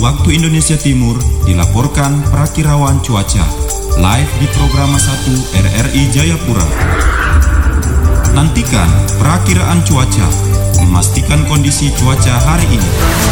Waktu Indonesia Timur dilaporkan Prakirawan Cuaca live di Programa 1 RRI Jayapura. Nantikan perakiraan cuaca, memastikan kondisi cuaca hari ini.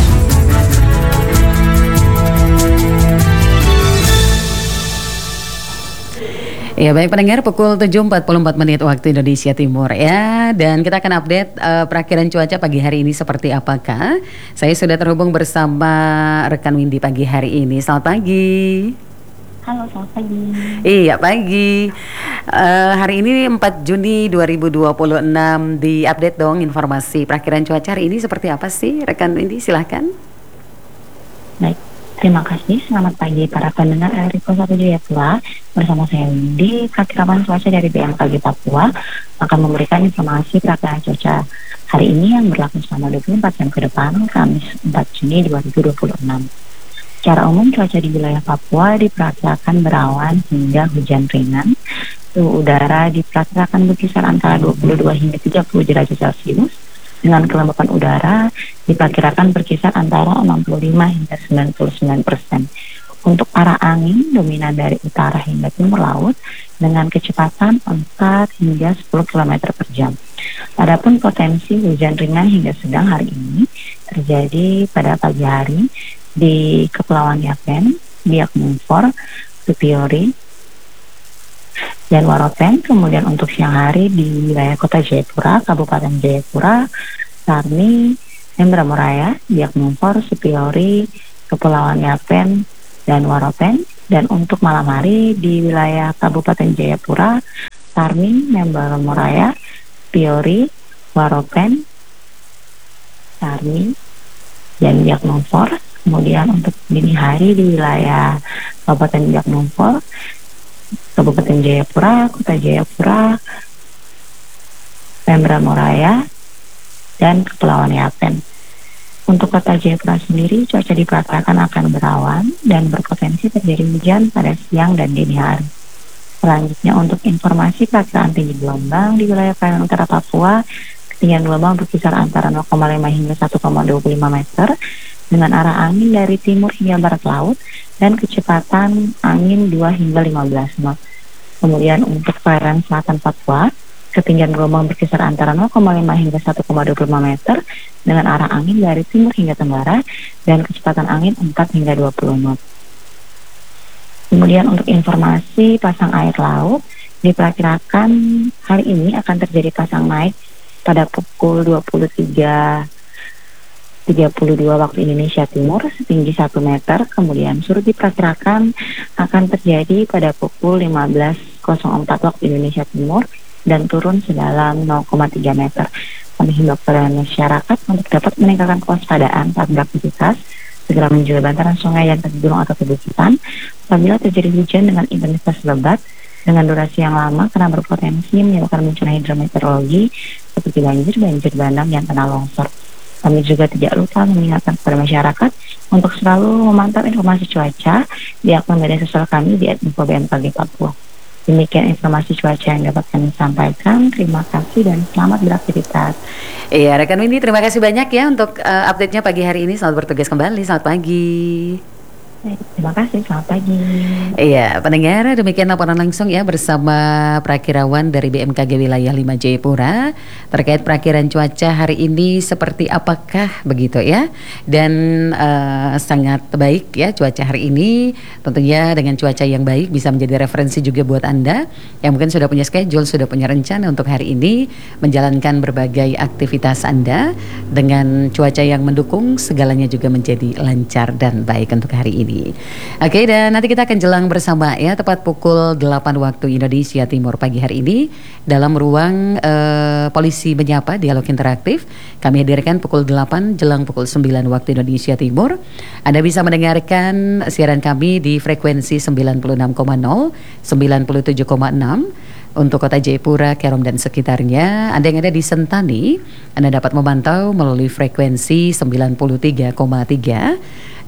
Ya baik pendengar, pukul 7.44 waktu Indonesia Timur ya. Dan kita akan update perakiraan cuaca pagi hari ini seperti apakah. Saya sudah terhubung bersama rekan Windy pagi hari ini. Selamat pagi. Halo, selamat pagi. Iya pagi. Hari ini 4 Juni 2026. Di update dong informasi perakiraan cuaca hari ini seperti apa sih rekan Windy, silahkan. Baik, terima kasih. Selamat pagi para pendengar Riko 1 Jayapura. Bersama saya Windy, Prakirawan Cuaca dari BMKG Papua akan memberikan informasi perakiraan cuaca hari ini yang berlaku selama 24 jam ke depan, Kamis 4 Juni 2026. Secara umum cuaca di wilayah Papua diperkirakan berawan hingga hujan ringan. Suhu udara diperkirakan berkisar antara 22 hingga 30 derajat Celcius. Dengan kelembapan udara diperkirakan berkisar antara 65 hingga 99%. Untuk arah angin dominan dari utara hingga timur laut dengan kecepatan 4 hingga 10 km per jam. Adapun potensi hujan ringan hingga sedang hari ini terjadi pada pagi hari di Kepulauan Yapen, Biak Numfor, Supiori, dan Waropen. Kemudian untuk siang hari di wilayah Kota Jayapura, Kabupaten Jayapura, Sarni, Indramayu, Biak Numfor, Supiori, Kepulauan Yapen, dan Waropen. Dan untuk malam hari di wilayah Kabupaten Jayapura, Sarni, Indramayu, Supiori, Waropen, Sarni, dan Biak Numfor. Kemudian untuk dini hari di wilayah Kabupaten Biak Numfor, Kabupaten Jayapura, Kota Jayapura, Indramayu, dan Kepulauan Yapen. Untuk Kota Jayapura sendiri, cuaca diperkirakan akan berawan dan berpotensi terjadi hujan pada siang dan dini hari. Selanjutnya untuk informasi perakiraan tinggi gelombang di wilayah perairan utara Papua, ketinggian gelombang berkisar antara 0,5 hingga 1,25 meter dengan arah angin dari timur hingga barat laut dan kecepatan angin 2 hingga 15 knot. Kemudian untuk perairan selatan Papua, ketinggian gelombang berkisar antara 0,5 hingga 1,25 meter dengan arah angin dari timur hingga tenggara dan kecepatan angin 4 hingga 20 knot. Kemudian untuk informasi pasang air laut, diperkirakan hari ini akan terjadi pasang naik pada pukul 23.32 waktu Indonesia Timur setinggi 1 meter. Kemudian surut diperkirakan akan terjadi pada pukul 15.04 waktu Indonesia Timur dan turun sedalam 0,3 meter. Kami himbau kepada masyarakat untuk dapat meningkatkan kewaspadaan saat beraktivitas, segera menjauhi bantaran sungai dan tepi gunung atau perbukitan apabila terjadi hujan dengan intensitas lebat dengan durasi yang lama karena berpotensi menyebabkan bencana hidrometeorologi seperti banjir bandang dan tanah longsor. Kami juga tidak lupa mengingatkan kepada masyarakat untuk selalu memantau informasi cuaca di akun media sosial kami di @info_bmkg Papua. Demikian informasi cuaca yang dapat kami sampaikan. Terima kasih dan selamat beraktivitas. Iya rekan Windy, terima kasih banyak ya untuk update-nya pagi hari ini. Selamat bertugas kembali, selamat pagi. Terima kasih, selamat pagi. Iya, pendengar, demikian laporan langsung ya bersama Prakirawan dari BMKG Wilayah 5 Jayapura terkait perakiraan cuaca hari ini seperti apakah begitu ya. Dan sangat baik ya cuaca hari ini. Tentunya dengan cuaca yang baik bisa menjadi referensi juga buat Anda yang mungkin sudah punya schedule, sudah punya rencana untuk hari ini menjalankan berbagai aktivitas Anda dengan cuaca yang mendukung, segalanya juga menjadi lancar dan baik untuk hari ini. Oke, dan nanti kita akan jelang bersama ya tepat pukul 8 waktu Indonesia Timur pagi hari ini dalam ruang Polisi Menyapa Dialog Interaktif. Kami hadirkan pukul 8 jelang pukul 9 waktu Indonesia Timur. Anda bisa mendengarkan siaran kami di frekuensi 96,0, 97,6 untuk Kota Jayapura, Kerom dan sekitarnya. Anda yang ada di Sentani, Anda dapat memantau melalui frekuensi 93,3.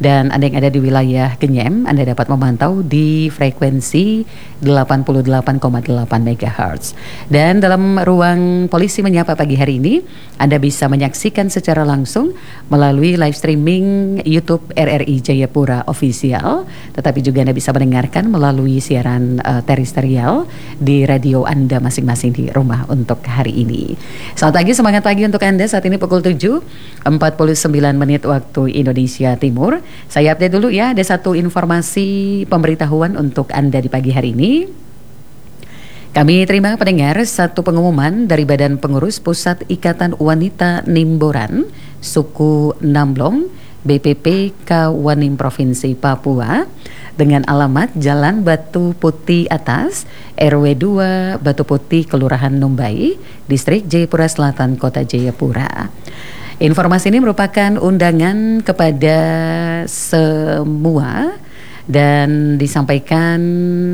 Dan Anda yang ada di wilayah Kenyem, Anda dapat memantau di frekuensi 88,8 MHz. Dan dalam ruang polisi menyapa pagi hari ini, Anda bisa menyaksikan secara langsung melalui live streaming YouTube RRI Jayapura Official, tetapi juga Anda bisa mendengarkan melalui siaran terestrial di radio Anda masing-masing di rumah untuk hari ini. Selamat pagi, semangat pagi untuk Anda. Saat ini pukul 7.49 menit waktu Indonesia Timur. Saya update dulu ya, ada satu informasi pemberitahuan untuk Anda di pagi hari ini. Kami terima pendengar satu pengumuman dari Badan Pengurus Pusat Ikatan Wanita Nimboran, Suku Namblong, BPP Kawanim Provinsi Papua, dengan alamat Jalan Batu Putih Atas, RW 2 Batu Putih, Kelurahan Numbai, Distrik Jayapura Selatan, Kota Jayapura. Informasi ini merupakan undangan kepada semua dan disampaikan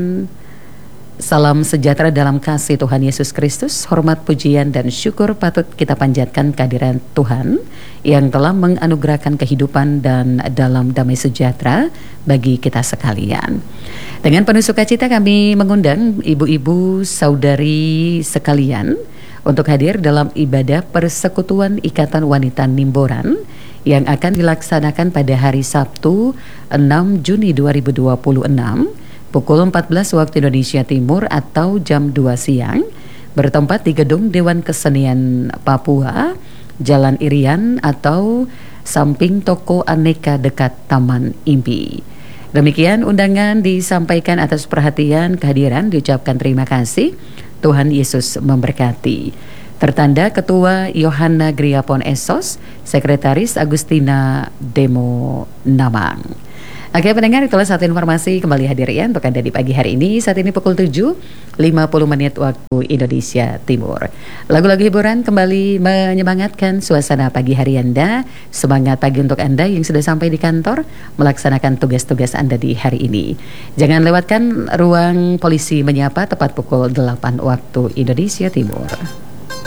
salam sejahtera dalam kasih Tuhan Yesus Kristus, hormat, pujian, dan syukur patut kita panjatkan kehadiran Tuhan yang telah menganugerahkan kehidupan dan dalam damai sejahtera bagi kita sekalian. Dengan penuh sukacita kami mengundang ibu-ibu saudari sekalian untuk hadir dalam ibadah Persekutuan Ikatan Wanita Nimboran yang akan dilaksanakan pada hari Sabtu 6 Juni 2026 pukul 14 waktu Indonesia Timur atau jam 2 siang bertempat di Gedung Dewan Kesenian Papua, Jalan Irian atau samping Toko Aneka dekat Taman Impi. Demikian undangan disampaikan atas perhatian kehadiran, diucapkan terima kasih. Tuhan Yesus memberkati. Tertanda Ketua Yohana Griapon Esos, Sekretaris Agustina Demo Namang. Oke pendengar, itulah satu informasi kembali hadir ya untuk Anda di pagi hari ini. Saat ini pukul 7.50 menit waktu Indonesia Timur. Lagu-lagu hiburan kembali menyemangatkan suasana pagi hari Anda. Semangat pagi untuk Anda yang sudah sampai di kantor melaksanakan tugas-tugas Anda di hari ini. Jangan lewatkan ruang polisi menyapa tepat pukul 8 waktu Indonesia Timur.